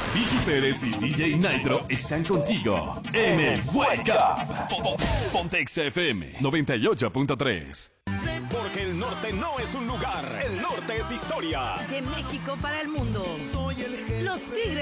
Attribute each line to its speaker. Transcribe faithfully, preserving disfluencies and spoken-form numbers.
Speaker 1: Vicky Pérez y D J Nitro están contigo en el Wake Up. Ponte X F M noventa y ocho punto tres.
Speaker 2: Porque el norte no es un lugar, el norte es historia.
Speaker 3: De México para el mundo. Los Tigres